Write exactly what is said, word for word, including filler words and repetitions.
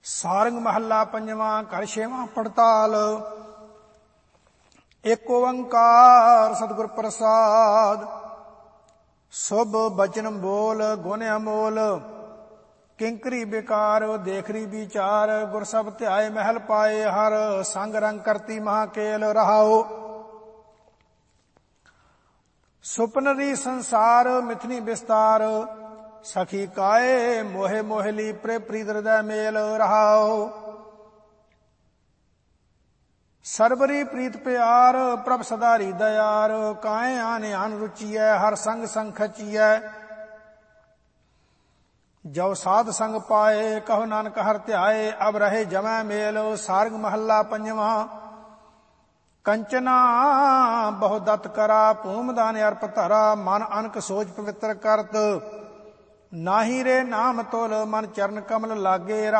ਸਾਰੰਗ ਮਹੱਲਾ ਪੰਜਵਾਂ। ਘਰ ਛੇਵਾਂ ਪੜਤਾਲ। ਏਕ ਓੰਕਾਰ ਸਤਿਗੁਰ ਪ੍ਰਸਾਦ। ਸੁਭ ਬਚਨ ਬੋਲ ਗੁਣ ਅਮੋਲ, ਕਿੰਕਰੀ ਬੇਕਾਰ ਦੇਖਰੀ ਵਿਚਾਰ। ਗੁਰ ਸਭ ਧਿਆਏ ਮਹਿਲ ਪਾਏ ਹਰ, ਸੰਗ ਰੰਗ ਕਰਤੀ ਮਹਾਕੇਲ ਰਹਾਓ। ਸੁਪਨਰੀ ਸੰਸਾਰ ਮਿਥਨੀ ਵਿਸਤਾਰ, ਸਖੀ ਕਾਏ ਮੋਹਿ ਮੋਹਿਲੀ ਪ੍ਰੇ ਪ੍ਰੀਤ ਹਿਰਦੈ ਮੇਲ ਰਹਾਓ। ਸਰਬਰੀ ਪ੍ਰੀਤ ਪਿਆਰ ਪ੍ਰਭ ਸਦਾਰੀ ਦਇਆਰ, ਕਾਏ ਆਨ ਆਨ ਰੁਚੀਐ ਹਰ ਸੰਗ ਸੰਗ ਖਚੀਐ। ਜੋ ਸਾਧ ਸੰਗ ਪਾਏ ਕਹੋ ਨਾਨਕ ਹਰਿ ਧਿਆਏ, ਅਬ ਰਹੇ ਜਮੈ ਮੇਲ। ਸਾਰੰਗ ਮਹੱਲਾ ਪੰਜਵਾਂ। ਕੰਚਨਾ ਬਹੁ ਦਤ ਕਰਾ, ਭੂਮਿ ਅਰਪ ਧਰਾ। ਮਨ ਅਨਕ ਸੋਚ ਪਵਿੱਤਰ ਕਰਤ, ਨਾਹੀ ਰੇ ਨਾਮ ਤੁਲ। ਮਨ ਚਰਨ ਕਮਲ ਲਾਗੇ